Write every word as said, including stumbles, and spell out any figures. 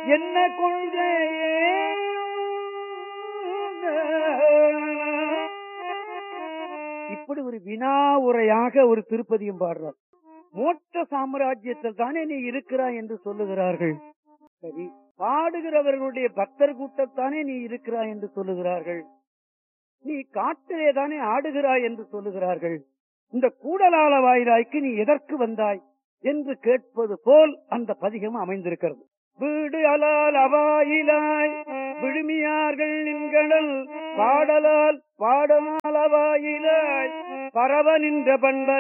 என்ன கொள்கையே இப்படி ஒரு வினா உரையாக ஒரு திருப்பதியும் பாடுறார். மோட்ச சாம்ராஜ்யத்தில் தானே நீ இருக்கிறாய் என்று சொல்லுகிறார்கள். சரி, பாடுகிறவர்களுடைய பக்தர் கூட்டத்தானே நீ இருக்கிறாய் என்று சொல்லுகிறார்கள். நீ காட்டிலே தானே ஆடுகிறாய் என்று சொல்லுகிறார்கள். இந்த கூடலால வாயிலாய்க்கு நீ எதற்கு வந்தாய் என்று கேட்பது போல் அந்த பதிகம் அமைந்திருக்கிறது. வீடு அலால் அவாயிலாய் விழுமியார்கள் நின்கடல் பாடலால் பாடலால் அவாயிலாய் பரவ நின்ற பண்ப